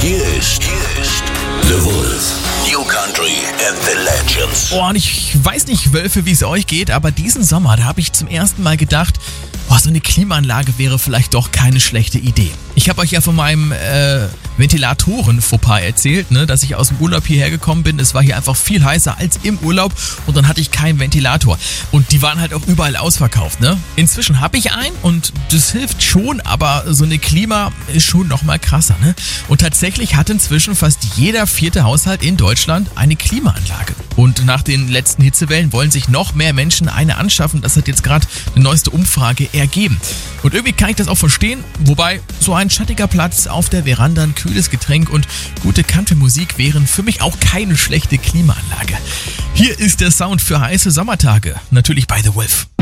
Hier ist The Wolf. New Country and the Legends. Oh, und ich weiß nicht, Wölfe, wie es euch geht, aber diesen Sommer, da habe ich zum ersten Mal gedacht, so eine Klimaanlage wäre vielleicht doch keine schlechte Idee. Ich habe euch ja von meinem Ventilatoren-Fauxpas erzählt, ne, dass ich aus dem Urlaub hierher gekommen bin. Es war hier einfach viel heißer als im Urlaub und dann hatte ich keinen Ventilator. Und die waren halt auch überall ausverkauft. Ne? Inzwischen habe ich einen und das hilft schon, aber so eine Klima ist schon nochmal krasser. Ne? Und tatsächlich hat inzwischen fast jeder 4. Haushalt in Deutschland eine Klimaanlage. Und nach den letzten Hitzewellen wollen sich noch mehr Menschen eine anschaffen. Das hat jetzt gerade eine neueste Umfrage ergeben. Und irgendwie kann ich das auch verstehen, wobei so ein schattiger Platz auf der Veranda, ein kühles Getränk und gute Country-Musik wären für mich auch keine schlechte Klimaanlage. Hier ist der Sound für heiße Sommertage, natürlich bei The Wolf.